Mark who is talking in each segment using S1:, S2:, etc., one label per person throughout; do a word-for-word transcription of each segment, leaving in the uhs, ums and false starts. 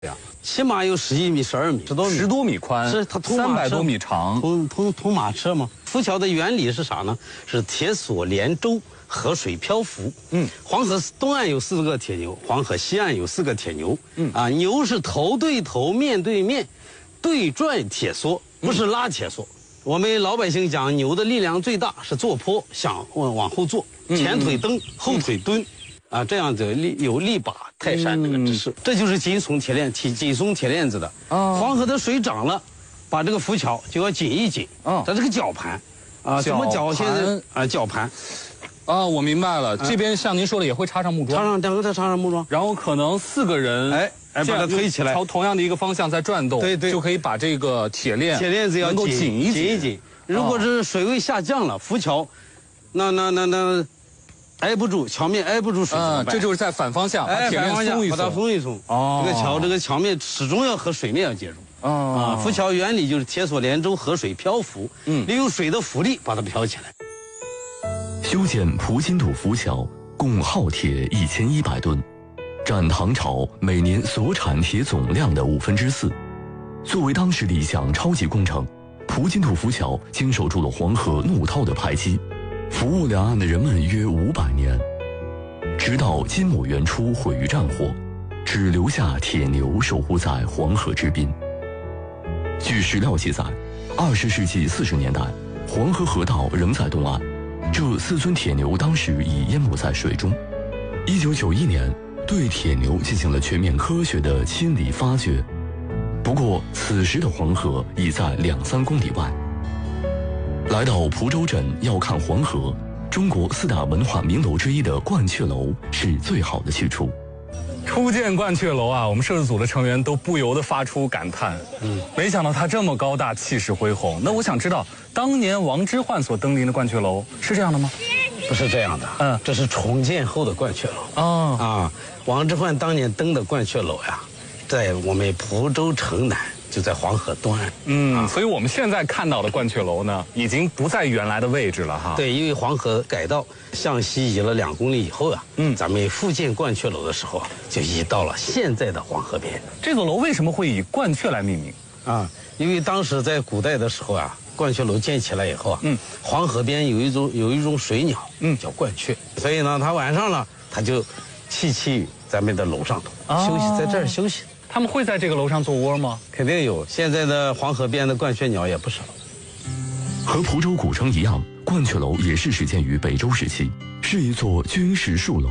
S1: 呀，
S2: 起码有十一米、十二米，十多米，
S1: 十多米宽，
S2: 是它通
S1: 三百多米长，
S2: 通通通马车嘛。浮桥的原理是啥呢？是铁索连舟，河水漂浮。嗯，黄河东岸有四个铁牛，黄河西岸有四个铁牛。嗯啊，牛是头对头、面对面，对拽铁索，不是拉铁索。嗯、我们老百姓讲，牛的力量最大是坐坡，想往往后坐，前腿蹬，嗯、后腿蹲。啊，这样子力有力把泰山这个姿势，嗯、这就是紧松铁链紧紧松铁链子的。哦、黄河的水涨了，把这个浮桥就要紧一紧。哦，它这个绞盘，啊，怎么绞？现在啊，绞盘。
S1: 啊，我明白了。这边像您说的，也会插上木桩，
S2: 插上两个再插上木桩，
S1: 然后可能四个人，
S2: 哎哎，把它推起来，
S1: 朝同样的一个方向在转动，
S2: 对对，
S1: 就可以把这个铁链
S2: 铁链子要
S1: 能够紧一
S2: 紧一紧。如果是水位下降了，浮桥，那那那那。挨不住桥面，挨不住水怎么办？
S1: 这就是在反方向，把铁链松一松，
S2: 把它松一松。哦，这个桥，这个桥面始终要和水面要接触。哦，啊，浮桥原理就是铁索连舟，河水漂浮，嗯，利用水的浮力把它漂起来。
S3: 修建蒲津渡浮桥共耗铁一千一百吨，占唐朝每年所产铁总量的五分之四。作为当时的一项超级工程，蒲津渡浮桥经受住了黄河怒涛的排击。服务两岸的人们约五百年，直到金末元初毁于战火，只留下铁牛守护在黄河之滨。据史料记载，二十世纪四十年代，黄河河道仍在东岸，这四尊铁牛当时已淹没在水中。一九九一年，对铁牛进行了全面科学的清理发掘，不过此时的黄河已在两三公里外。来到蒲州镇要看黄河，中国四大文化名楼之一的鹳雀楼是最好的去处。
S1: 初见鹳雀楼啊，我们摄制组的成员都不由得发出感叹，嗯，没想到它这么高大，气势恢宏。那我想知道，当年王之涣所登临的鹳雀楼是这样的吗？
S2: 不是这样的，嗯，这是重建后的鹳雀楼。哦啊，王之涣当年登的鹳雀楼呀，在我们蒲州城南。就在黄河东岸，
S1: 嗯，啊、所以我们现在看到的鹳雀楼呢，已经不在原来的位置了哈。
S2: 对，因为黄河改道向西移了两公里以后啊，嗯，咱们复建鹳雀楼的时候啊，就移到了现在的黄河边。
S1: 这座楼为什么会以鹳雀来命名？
S2: 啊，因为当时在古代的时候啊，鹳雀楼建起来以后啊，嗯，黄河边有一种有一种水鸟，嗯，叫鹳雀，所以呢，它晚上了，它就栖息于咱们的楼上头，哦、休息在这儿休息。
S1: 他们会在这个楼上做窝吗？
S2: 肯定有。现在的黄河边的鹳雀鸟也不少。
S3: 和蒲州古城一样，鹳雀楼也是始建于北周时期，是一座军事戍楼。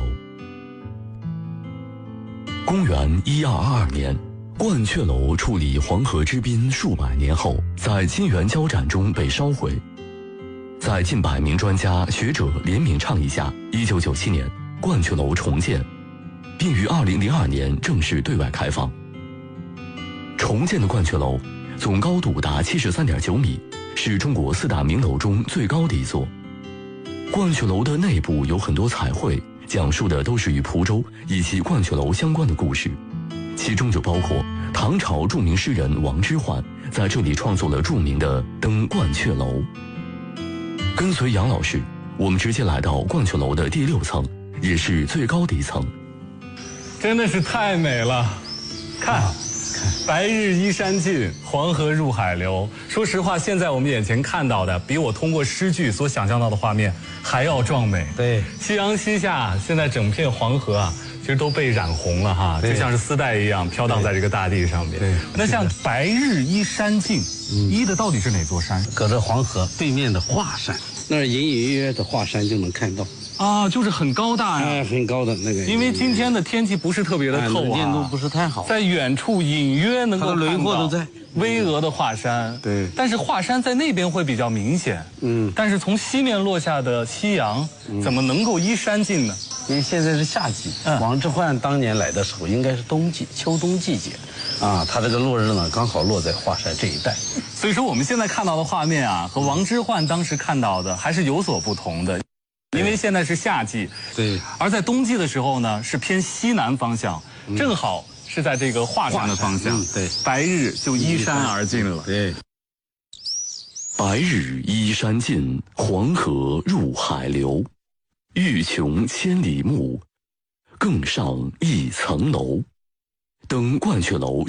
S3: 公元一二二二年，鹳雀楼矗立黄河之滨数百年后，在金元交战中被烧毁。在近百名专家学者联名倡议下，一九九七年，鹳雀楼重建，并于二零零二年正式对外开放。重建的鹳雀楼总高度达七十三点九米，是中国四大名楼中最高的一座。鹳雀楼的内部有很多彩绘，讲述的都是与蒲州以及鹳雀楼相关的故事，其中就包括唐朝著名诗人王之涣在这里创作了著名的《登鹳雀楼》。跟随杨老师，我们直接来到鹳雀楼的第六层，也是最高的一层。
S1: 真的是太美了，看。啊白日依山尽，黄河入海流。说实话，现在我们眼前看到的，比我通过诗句所想象到的画面还要壮美。
S2: 对，
S1: 夕阳西下，现在整片黄河啊，其实都被染红了哈，就像是丝带一样飘荡在这个大地上面。对，那像白日依山尽，依的到底是哪座山？
S2: 隔着黄河对面的华山，那儿隐隐约约的华山就能看到。
S1: 啊，就是很高大呀，
S2: 哎，很高的那个。
S1: 因为今天的天气不是特别的透啊，
S2: 能见度不是太好，
S1: 在远处隐约能够看到
S2: 轮廓都在
S1: 巍峨的华山。
S2: 对，
S1: 但是华山在那边会比较明显。嗯，但是从西面落下的夕阳，怎么能够依山尽呢？
S2: 因为现在是夏季，嗯、王之涣当年来的时候应该是冬季，秋冬季节，啊，他这个落日呢刚好落在华山这一带。
S1: 所以说我们现在看到的画面啊，和王之涣当时看到的还是有所不同的。因为现在是夏季，
S2: 对，
S1: 而在冬季的时候呢，是偏西南方向，嗯、正好是在这个华山的方向，嗯、
S2: 对，
S1: 白日就依山而尽了。
S2: 对，
S3: 白日依山尽，黄河入海流。欲穷千里目，更上一层楼。 登鹳雀楼。